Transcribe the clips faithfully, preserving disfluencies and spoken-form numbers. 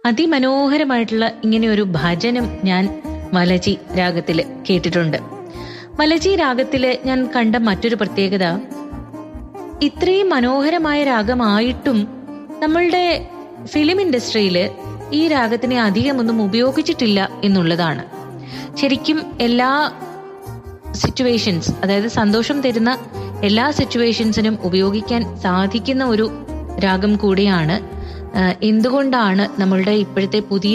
അതിമനോഹരമായിട്ടുള്ള ഇങ്ങനെ ഒരു ഭജനം ഞാൻ മലജി രാഗത്തില് കേട്ടിട്ടുണ്ട്. മലജി രാഗത്തില് ഞാൻ കണ്ട മറ്റൊരു പ്രത്യേകത, ഇത്രയും മനോഹരമായ രാഗമായിട്ടും നമ്മളുടെ ഫിലിം ഇൻഡസ്ട്രിയില് ഈ രാഗത്തിനെ അധികമൊന്നും ഉപയോഗിച്ചിട്ടില്ല എന്നുള്ളതാണ്. ശരിക്കും എല്ലാ സിറ്റുവേഷൻസ്, അതായത് സന്തോഷം തരുന്ന എല്ലാ സിറ്റുവേഷൻസിനും ഉപയോഗിക്കാൻ സാധിക്കുന്ന ഒരു രാഗം കൂടിയാണ്. എന്തുകൊണ്ടാണ് നമ്മളുടെ ഇപ്പോഴത്തെ പുതിയ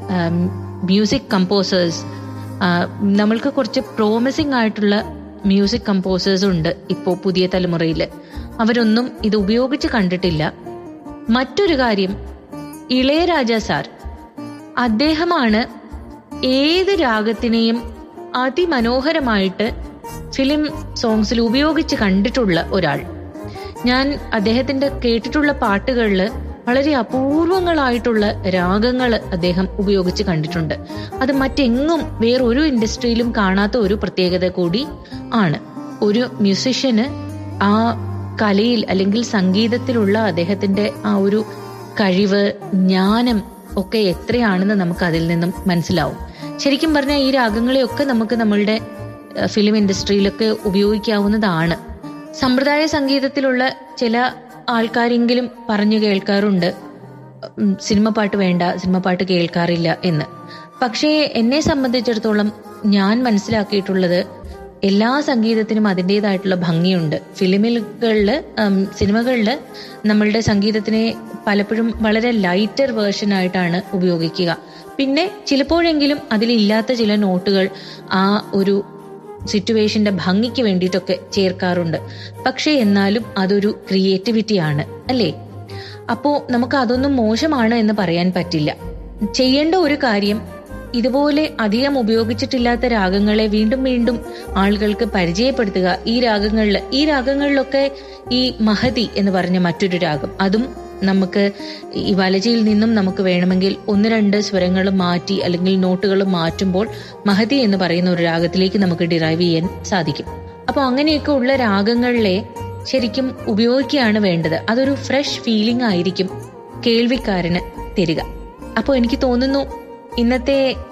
മ്യൂസിക് കമ്പോസേഴ്സ്, നമ്മൾക്ക് കുറച്ച് പ്രോമിസിംഗ് ആയിട്ടുള്ള മ്യൂസിക് കമ്പോസേഴ്സ് ഉണ്ട് ഇപ്പോൾ പുതിയ തലമുറയിൽ, അവരൊന്നും ഇത് ഉപയോഗിച്ച് കണ്ടിട്ടില്ല. മറ്റൊരു കാര്യം, ഇളയരാജ സാർ, അദ്ദേഹമാണ് ഏത് രാഗത്തിനെയും അതിമനോഹരമായിട്ട് ഫിലിം സോങ്സിൽ ഉപയോഗിച്ച് കണ്ടിട്ടുള്ള ഒരാൾ. ഞാൻ അദ്ദേഹത്തിന്റെ കേട്ടിട്ടുള്ള പാട്ടുകളിൽ വളരെ അപൂർവങ്ങളായിട്ടുള്ള രാഗങ്ങൾ അദ്ദേഹം ഉപയോഗിച്ച് കണ്ടിട്ടുണ്ട്. അത് മറ്റെങ്ങും വേറൊരു ഇൻഡസ്ട്രിയിലും കാണാത്ത ഒരു പ്രത്യേകത കൂടി ആണ്. ഒരു മ്യൂസിഷ്യന് ആ കലയിൽ അല്ലെങ്കിൽ സംഗീതത്തിലുള്ള അദ്ദേഹത്തിന്റെ ആ ഒരു കഴിവ്, ജ്ഞാനം ഒക്കെ എത്രയാണെന്ന് നമുക്ക് അതിൽ നിന്നും മനസ്സിലാവും. ശരിക്കും പറഞ്ഞാൽ ഈ രാഗങ്ങളെയൊക്കെ നമുക്ക് നമ്മളുടെ ഫിലിം ഇൻഡസ്ട്രിയിലൊക്കെ ഉപയോഗിക്കാവുന്നതാണ്. സമ്പ്രദായ സംഗീതത്തിലുള്ള ചില ആൾക്കാരെങ്കിലും പറഞ്ഞു കേൾക്കാറുണ്ട് സിനിമ പാട്ട് വേണ്ട, സിനിമ പാട്ട് കേൾക്കാറില്ല എന്ന്. പക്ഷേ എന്നെ സംബന്ധിച്ചിടത്തോളം ഞാൻ മനസ്സിലാക്കിയിട്ടുള്ളത്, എല്ലാ സംഗീതത്തിനും അതിൻ്റെതായിട്ടുള്ള ഭംഗിയുണ്ട്. ഫിലിമുകളില്, സിനിമകളില് നമ്മളുടെ സംഗീതത്തിനെ പലപ്പോഴും വളരെ ലൈറ്റർ വേർഷൻ ആയിട്ടാണ് ഉപയോഗിക്കുക. പിന്നെ ചിലപ്പോഴെങ്കിലും അതിലില്ലാത്ത ചില നോട്ടുകൾ ആ ഒരു സിറ്റുവേഷന്റെ ഭംഗിക്ക് വേണ്ടിയിട്ടൊക്കെ ചേർക്കാറുണ്ട്. പക്ഷെ എന്നാലും അതൊരു ക്രിയേറ്റിവിറ്റിയാണ്, അല്ലേ? അപ്പോ നമുക്ക് അതൊന്നും മോശമാണ് എന്ന് പറയാൻ പറ്റില്ല. ചെയ്യേണ്ട ഒരു കാര്യം, ഇതുപോലെ അധികം ഉപയോഗിച്ചിട്ടില്ലാത്ത രാഗങ്ങളെ വീണ്ടും വീണ്ടും ആളുകൾക്ക് പരിചയപ്പെടുത്തുക. ഈ രാഗങ്ങളിൽ ഈ രാഗങ്ങളിലൊക്കെ ഈ മഹതി എന്ന് പറഞ്ഞ മറ്റൊരു രാഗം, അതും നമുക്ക് ഈ വലജിയിൽ നിന്നും നമുക്ക് വേണമെങ്കിൽ ഒന്ന് രണ്ട് സ്വരങ്ങൾ മാറ്റി അല്ലെങ്കിൽ നോട്ടുകൾ മാറ്റുമ്പോൾ മഹതി എന്ന് പറയുന്ന ഒരു രാഗത്തിലേക്ക് നമുക്ക് ഡിറൈവ് ചെയ്യാൻ സാധിക്കും. അപ്പോൾ അങ്ങനെയൊക്കെ ഉള്ള രാഗങ്ങളിലെ ശരിക്കും ഉപയോഗിക്കുകയാണ് വേണ്ടത്. അതൊരു ഫ്രഷ് ഫീലിംഗ് ആയിരിക്കും കേൾവിക്കാരന് തരിക. അപ്പോൾ എനിക്ക് തോന്നുന്നു ഇന്നത്തെ